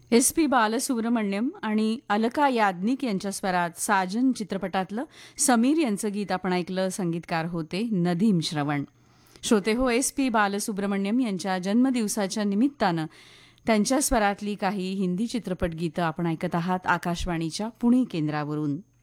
SP Balasubramaniam आणि अलका याज्ञिक यांच्या स्वरात साजन चित्रपटातलं समीर यांचं गीत आपण ऐकलं. संगीतकार होते नदीम श्रवण. श्रोते हो, SP बालसुब्रमण्यम यांच्या जन्मदिवसाच्या निमित्तानं त्यांच्या स्वरातली काही हिंदी चित्रपट गीतं आपण ऐकत आहात आकाशवाणीच्या पुणे केंद्रावरून.